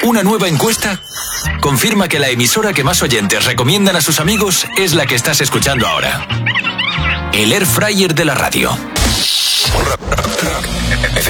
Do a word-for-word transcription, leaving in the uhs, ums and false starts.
Una nueva encuesta confirma que la emisora que más oyentes recomiendan a sus amigos es la que estás escuchando ahora. El Air Fryer de la radio. Rock, rock, rock.